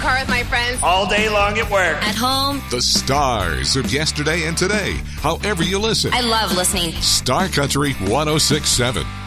car with my friends. All day long at work. At home. The stars of yesterday and today, however you listen. I love listening. Star Country 106.7.